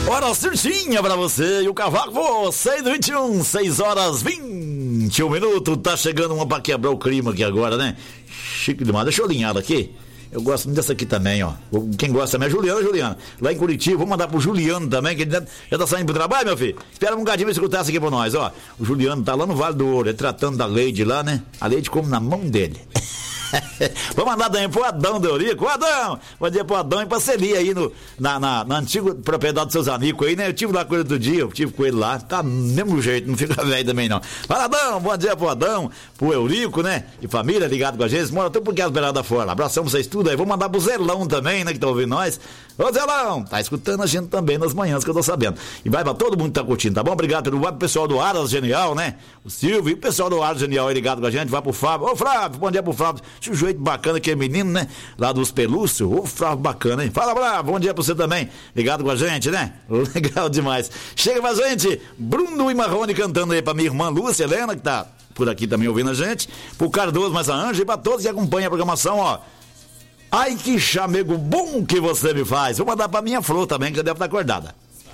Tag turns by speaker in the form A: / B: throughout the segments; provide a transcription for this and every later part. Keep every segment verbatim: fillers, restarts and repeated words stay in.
A: Hora certinha pra você e o cavaco, seis e vinte e um, seis horas vinte e um minutos. Tá chegando uma pra quebrar o clima aqui agora, né? Chique demais. Deixa eu alinhar aqui. Eu gosto muito dessa aqui também, ó. Quem gosta também é Juliana, Juliana. Lá em Curitiba, vou mandar pro Juliano também, que ele já tá saindo pro trabalho, meu filho. Espera um gadinho pra escutar essa aqui pra nós, ó. O Juliano tá lá no Vale do Ouro, ele tratando da Leide lá, né? A Leide como na mão dele. Vou mandar também pro Adão do Eurico. O Adão! Bom dia pro Adão e pra Celi aí no, na, na, na antiga propriedade dos seus amigos aí, né? Eu tive lá com ele do dia, eu tive com ele lá. Tá do mesmo jeito, não fica velho também não. Fala, Adão! Bom dia pro Adão, pro Eurico, né? E família ligado com a gente. Mora tudo porque as beiradas fora. Abração pra vocês tudo aí. Vou mandar pro Zelão também, né? Que tá ouvindo nós. Ô Zelão! Tá escutando a gente também nas manhãs que eu tô sabendo. E vai pra todo mundo que tá curtindo, tá bom? Obrigado pelo vai pro pessoal do Aras Genial, né? O Silvio e o pessoal do Aras Genial aí ligado com a gente. Vai pro Fábio. Ô Flávio, bom dia pro Flávio. Sujeito bacana que é menino, né? Lá dos pelúcios. Ô, Flávio bacana, hein? Fala, Bravo. Bom dia pra você também. Ligado com a gente, né? Legal demais. Chega pra gente. Bruno e Marrone cantando aí pra minha irmã Lúcia Helena, que tá por aqui também ouvindo a gente. Pro Cardoso, mais a Anja e pra todos que acompanham a programação, ó. Ai, que chamego bom que você me faz. Vou mandar pra minha Flor também, que deve estar acordada.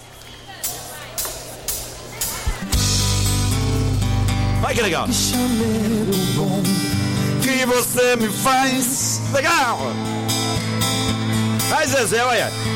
A: Ai, que legal.
B: Que chamego bom
A: que você me faz. Legal. Ai, Zezé, olha.